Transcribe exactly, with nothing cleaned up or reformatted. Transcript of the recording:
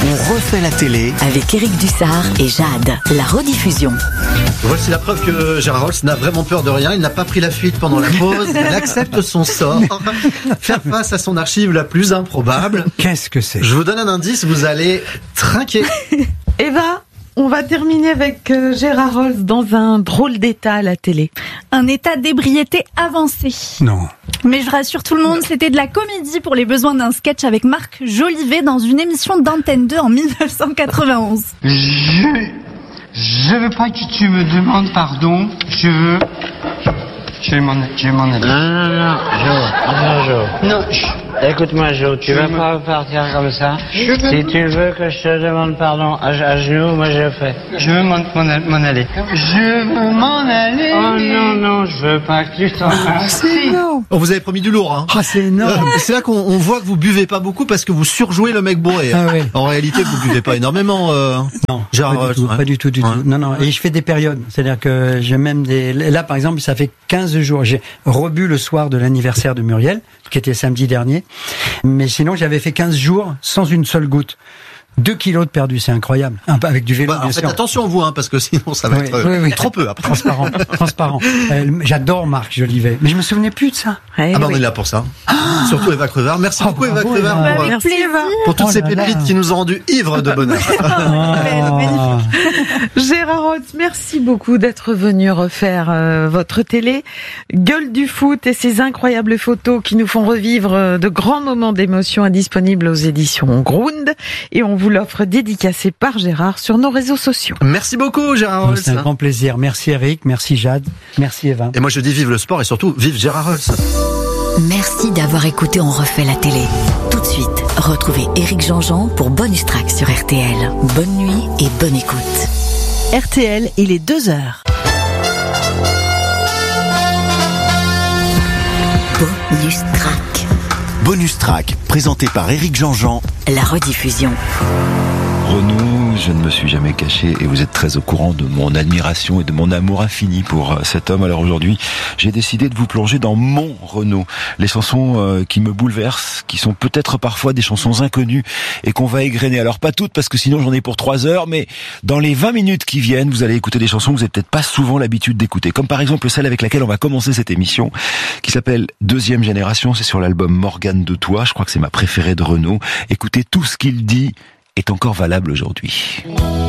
On refait la télé avec Éric Dussard et Jade. La rediffusion. Voici la preuve que Gérard Rolls n'a vraiment peur de rien. Il n'a pas pris la fuite pendant la pause. Il accepte son sort. Faire face à son archive la plus improbable. Qu'est-ce que c'est ? Je vous donne un indice, vous allez trinquer. Eva, on va terminer avec euh, Gérard Rolls dans un drôle d'état à la télé. Un état d'ébriété avancé. Non. Mais je rassure tout le monde, c'était de la comédie pour les besoins d'un sketch avec Marc Jolivet dans une émission d'Antenne deux en dix-neuf cent quatre-vingt-onze. Je... Je veux pas que tu me demandes pardon. Je veux... Je vais m'en, je vais m'en aller. Non, non, non, Jo, non, Jo. Non, je... Écoute-moi, Jo, tu Je vas me- pas partir comme ça. Je veux- Si tu veux que je te demande pardon à, à genoux, moi je le fais. Je veux m'en, m'en, m'en aller. Je veux m'en aller. Oh non, non, je veux pas que tu t'en ailles. C'est énorme. On vous avez promis du lourd, hein. Ah, c'est énorme. Euh, C'est là qu'on on voit que vous buvez pas beaucoup parce que vous surjouez le mec bourré. Ah oui. En réalité, vous buvez pas énormément. Euh... Non, Gérard pas Rolls, du tout, ouais. pas du tout, du Ouais. tout. Non, non. Et je fais des périodes. C'est-à-dire que j'ai même des. Là, par exemple, ça fait quinze jours. J'ai rebu le soir de l'anniversaire de Muriel, qui était samedi dernier. Mais sinon, j'avais fait quinze jours sans une seule goutte. Deux kilos de perdu, c'est incroyable. Un peu avec du vélo, Bah, bien en fait, sûr. attention vous, hein, parce que sinon ça va Oui, être euh, oui, oui. trop peu après. Transparent, transparent. Euh, J'adore Marc Jolivet, mais je me souvenais plus de ça. Eh Ah bah oui. on est là pour ça. Surtout Eva Crevard. Merci Ah, beaucoup Eva bravo, Crevard Eva. pour, euh, Merci Eva. pour toutes Oh ces là là. pépites qui nous ont rendus ivres de bonheur. Ah. Gérard Rolls, merci beaucoup d'être venu refaire euh, votre télé. Gueule du foot et ces incroyables photos qui nous font revivre euh, de grands moments d'émotion indisponibles aux éditions Grund. Et on vous l'offre dédicacé par Gérard sur nos réseaux sociaux. Merci beaucoup Gérard Rolls. C'est un grand plaisir. Merci Eric, merci Jade, merci Eva. Et moi je dis vive le sport et surtout vive Gérard Rolls. Merci d'avoir écouté On refait la télé. Tout de suite, retrouvez Éric Jean-Jean pour Bonus Track sur R T L. Bonne nuit et bonne écoute. R T L, il est deux heures. Bonus Track. Bonus Track, présenté par Éric Jean-Jean. La rediffusion. Renaud, je ne me suis jamais caché et vous êtes très au courant de mon admiration et de mon amour infini pour euh, cet homme. Alors aujourd'hui, j'ai décidé de vous plonger dans mon Renaud. Les chansons euh, qui me bouleversent, qui sont peut-être parfois des chansons inconnues et qu'on va égrener. Alors pas toutes parce que sinon j'en ai pour trois heures, mais dans les vingt minutes qui viennent, vous allez écouter des chansons que vous n'avez peut-être pas souvent l'habitude d'écouter. Comme par exemple celle avec laquelle on va commencer cette émission, qui s'appelle Deuxième Génération. C'est sur l'album Morgane de Toi. Je crois que c'est ma préférée de Renaud. Écoutez, tout ce qu'il dit est encore valable aujourd'hui.